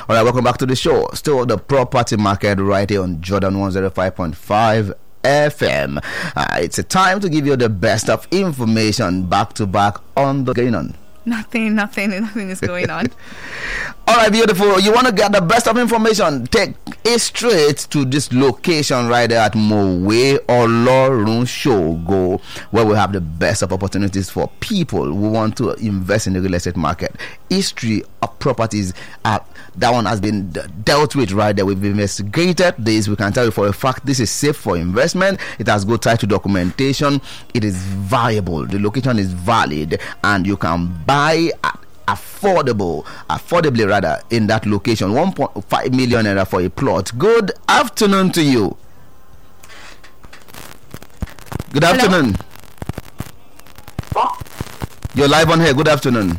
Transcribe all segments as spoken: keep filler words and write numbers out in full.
All right, welcome back to the show. Still the property market right here on Jordan one oh five point five F M. Uh, it's a time to give you the best of information back to back on the going on. Nothing, nothing, nothing is going on. All right, beautiful. You want to get the best of information? Take it straight to this location right there at Mowe Olorun Shogo, where we have the best of opportunities for people who want to invest in the real estate market. History of properties, uh, that one has been d- dealt with right there. We've investigated this. We can tell you for a fact this is safe for investment. It has good title documentation. It is viable. The location is valid, and you can buy at affordable affordably rather in that location. One point five million naira for a plot. Good afternoon to you. Good afternoon. Hello? You're live on here. Good afternoon.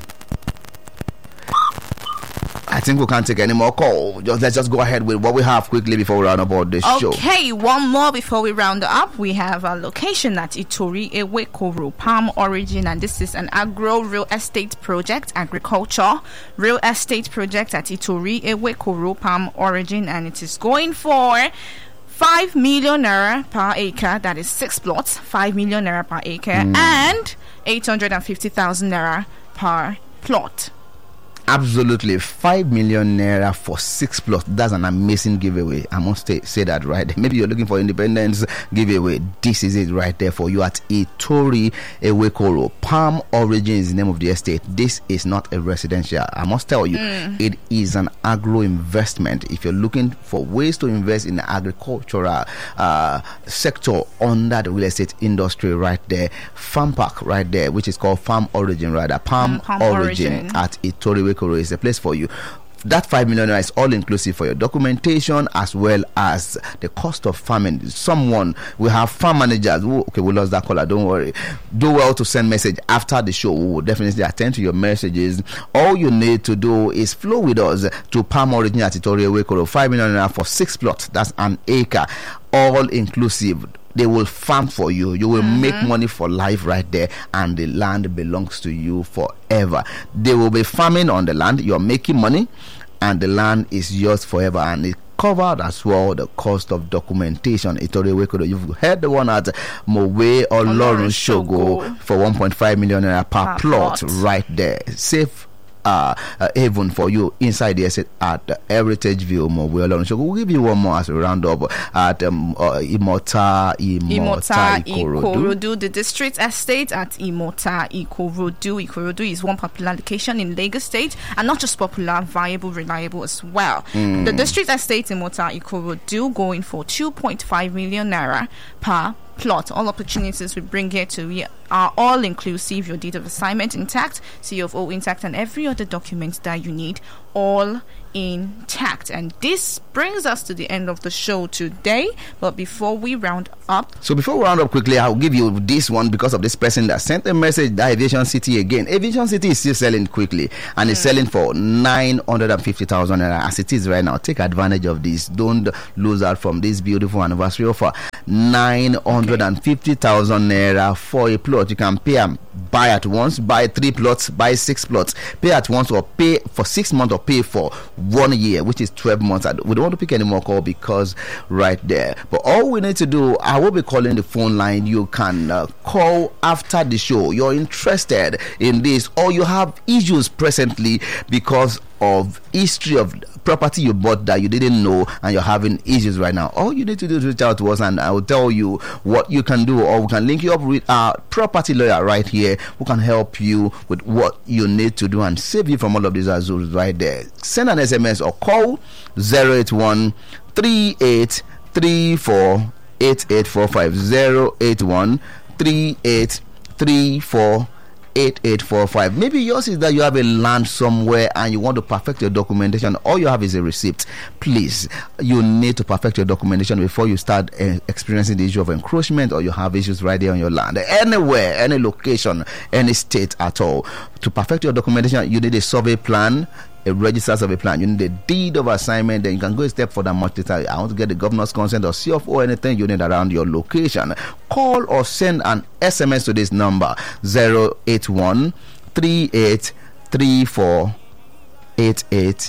I think we can't take any more call. Just let's just go ahead with what we have quickly before we round up all this okay, show. Okay, one more before we round up. We have a location at Itori Ewekoro, Palm Origin, and this is an agro real estate project, agriculture real estate project at Itori Ewekoro, Palm Origin, and it is going for five million naira per acre. That is six plots, five million naira per acre, mm. and eight hundred fifty thousand naira per plot. Absolutely, five million naira for six plots. That's an amazing giveaway. I must say, say that right. Maybe you're looking for independence giveaway. This is it right there for you at Itori Ewekoro. Palm Origin is the name of the estate. This is not a residential. I must tell you, mm. it is an agro investment. If you're looking for ways to invest in the agricultural uh, sector under the real estate industry right there, Farm Park right there, which is called Farm Origin rather. Palm, mm, Palm Origin, Origin at Itori Ewekoro is a place for you. That five million naira is all inclusive for your documentation as well as the cost of farming. Someone we have farm managers. Ooh, okay, we lost that caller. Don't worry. Do well to send message after the show. We will definitely attend to your messages. All you need to do is flow with us to Palm Origin at Itori Ewekoro. Five million naira for six plots. That's an acre, all inclusive. They will farm for you. You will mm-hmm. make money for life right there, and the land belongs to you forever. They will be farming on the land. You're making money, and the land is yours forever. And it covered as well the cost of documentation. Itori Ewekoro. You've heard the one at Mowe Olorun Shogo for one point five million naira per, per plot, plot right there. Safe Uh, uh, haven for you inside the estate at the Heritage View Mowe Olorun Shogo. We'll give you one more as a round up at um, uh, Imota Imota Ikorodu, the district estate at Imota Ikorodu. Ikorodu is one popular location in Lagos State, and not just popular, viable, reliable as well. Mm. The district estate Imota Ikorodu going for two point five million naira per plot. All opportunities we bring here to you are all inclusive. Your deed of assignment intact, C of O intact, and every other document that you need all intact. And this brings us to the end of the show today. But before we round up, so before we round up quickly, I'll give you this one because of this person that sent a message. That Aviation City again. Aviation City is still selling quickly, and mm. it's selling for nine hundred fifty thousand naira as it is right now. Take advantage of this. Don't lose out from this beautiful anniversary offer. Nine hundred fifty thousand okay. naira for a plot. You can pay and buy at once, buy three plots, buy six plots, pay at once, or pay for six months, or pay for one year, which is twelve months. We don't want to pick any more call because right there. But all we need to do, I will be calling the phone line. You can uh, call after the show. You're interested in this, or you have issues presently because of history of property you bought that you didn't know, and you're having issues right now. All you need to do is reach out to us, and I will tell you what you can do, or we can link you up with our property lawyer right here who can help you with what you need to do and save you from all of these azules right there. Send an S M S or call zero eight one three eight three four eight eight four five zero eight one three eight three four eight eight four five. Maybe yours is that you have a land somewhere and you want to perfect your documentation. All you have is a receipt. Please, you need to perfect your documentation before you start uh, experiencing the issue of encroachment, or you have issues right there on your land. Anywhere, any location, any state at all. To perfect your documentation, you need a survey plan, a registered survey plan. You need a deed of assignment. Then you can go a step further. Much later, I want to get the governor's consent or C F O or anything you need around your location. Call or send an S M S to this number zero eight one three eight three four eight eight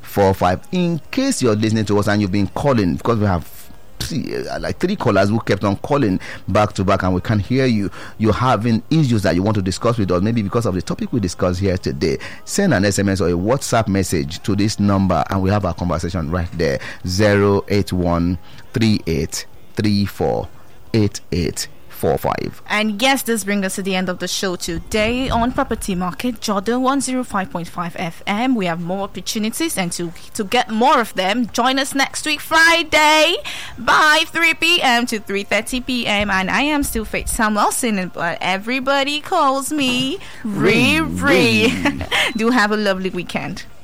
four five. In case you're listening to us and you've been calling, because we have three, uh, like three callers who kept on calling back to back and we can't hear you, you're having issues that you want to discuss with us, maybe because of the topic we discussed here today, send an S M S or a WhatsApp message to this number and we have our conversation right there. Zero eight one three eight three four eight eight four five. And yes, this brings us to the end of the show today on Property Market Jordan one oh five point five F M. We have more opportunities, and to to get more of them, join us next week Friday by three p.m. to three thirty p.m. And I am still Faith Samuelson, but everybody calls me Riri. Do have a lovely weekend.